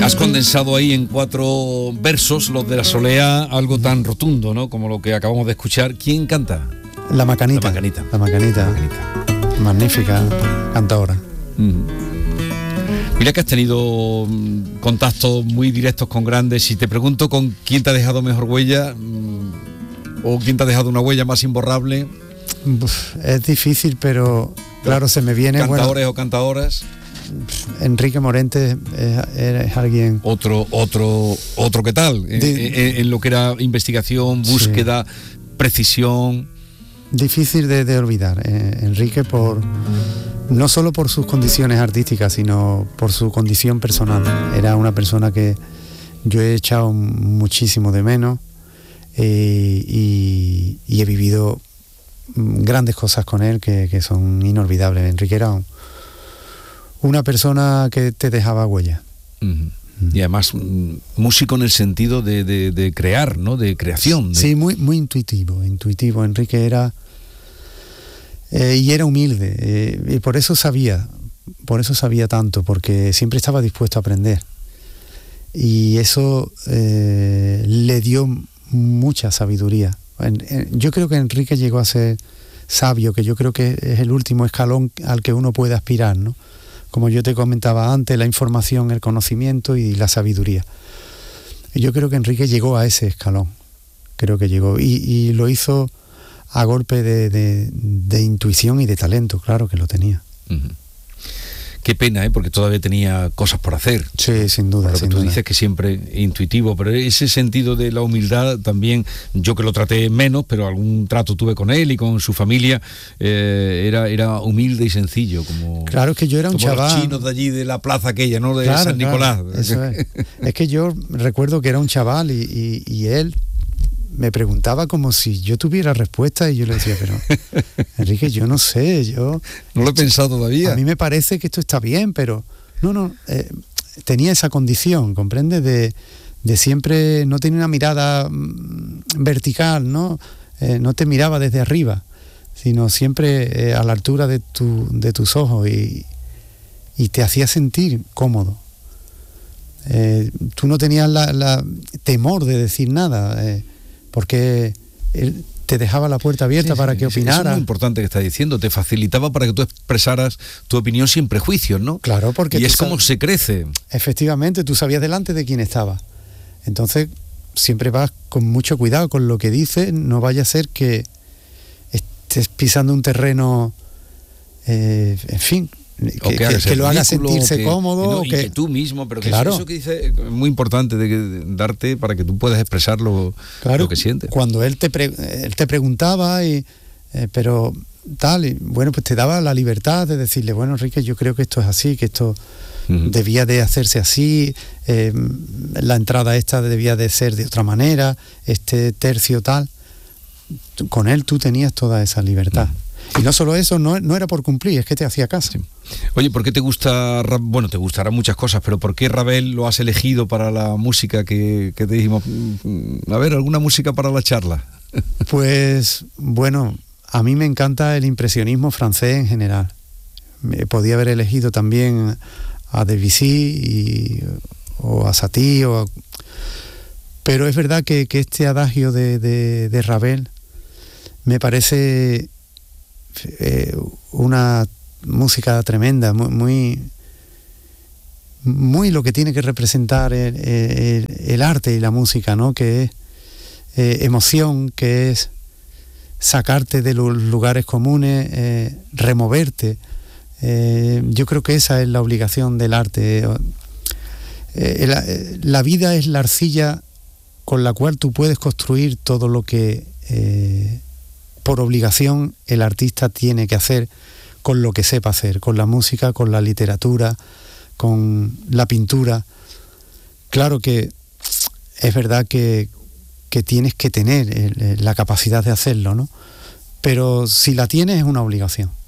Has condensado ahí en 4 versos, los de la Soleá, algo tan rotundo, ¿no? Como lo que acabamos de escuchar. ¿Quién canta? La Macanita. La Macanita. Magnífica cantadora. Mira que has tenido contactos muy directos con grandes. Si te pregunto con quién te ha dejado mejor huella, o quién te ha dejado una huella más imborrable. Es difícil, pero claro, se me viene... ¿Cantadores o cantadoras? Enrique Morente es alguien... Otro ¿qué tal? En lo que era investigación, búsqueda, precisión... Difícil de olvidar. Enrique, no solo por sus condiciones artísticas, sino por su condición personal. Era una persona que yo he echado muchísimo de menos, y he vivido grandes cosas con él que son inolvidables. Enrique era una persona que te dejaba huella. Y además músico en el sentido de crear, ¿no? De creación. Sí, muy intuitivo. Enrique era... y era humilde, y por eso sabía tanto, porque siempre estaba dispuesto a aprender. Y eso le dio mucha sabiduría. Yo creo que Enrique llegó a ser sabio, que yo creo que es el último escalón al que uno puede aspirar, ¿no? Como yo te comentaba antes, la información, el conocimiento y la sabiduría. Y yo creo que Enrique llegó a ese escalón. Creo que llegó. Y lo hizo a golpe de intuición y de talento, claro que lo tenía. Qué pena, porque todavía tenía cosas por hacer. Sí, sin duda. Lo que tú dices que siempre intuitivo, pero ese sentido de la humildad también, yo que lo traté menos, pero algún trato tuve con él y con su familia, era humilde y sencillo. Como, claro, es que yo era un chaval. Los chinos de allí, de la plaza aquella, ¿no? De San Nicolás. Eso es. Es que yo recuerdo que era un chaval y él me preguntaba como si yo tuviera respuesta, y yo le decía, pero Enrique, yo no sé, yo... No lo he pensado todavía. A mí me parece que esto está bien, pero... No, tenía esa condición, ¿comprendes? De siempre, no tenía una mirada vertical, ¿no? No te miraba desde arriba, sino siempre a la altura de tus ojos, y te hacía sentir cómodo. Tú no tenías la temor de decir nada, porque él te dejaba la puerta abierta para que opinara. Eso es muy importante que estás diciendo, te facilitaba para que tú expresaras tu opinión sin prejuicios, ¿no? Claro, porque... Y es como se crece. Efectivamente, tú sabías delante de quién estaba. Entonces, siempre vas con mucho cuidado con lo que dices, no vaya a ser que estés pisando un terreno, en fin... Que lo haga sentirse cómodo, y que tú mismo, pero que claro. Eso que dice es muy importante de darte para que tú puedas expresar lo que sientes. Cuando él te preguntaba, pero tal, y bueno, pues te daba la libertad de decirle, bueno, Enrique, yo creo que esto es así, que esto debía de hacerse así, la entrada esta debía de ser de otra manera, este tercio tal. Con él tú tenías toda esa libertad. Y no solo eso, no era por cumplir, es que te hacía caso. Sí. Oye, ¿por qué te gusta? Bueno, te gustarán muchas cosas, pero ¿por qué Ravel lo has elegido para la música que te dijimos? A ver, ¿alguna música para la charla? Pues, bueno, a mí me encanta el impresionismo francés en general. Podía haber elegido también a Debussy o a Satie, pero es verdad que este adagio de Ravel me parece... una música tremenda, muy lo que tiene que representar el arte y la música, ¿no? Que es emoción, que es sacarte de los lugares comunes, removerte. Yo creo que esa es la obligación del arte. La vida es la arcilla con la cual tú puedes construir todo lo que por obligación el artista tiene que hacer con lo que sepa hacer, con la música, con la literatura, con la pintura. Claro que es verdad que tienes que tener la capacidad de hacerlo, ¿no? Pero si la tienes es una obligación.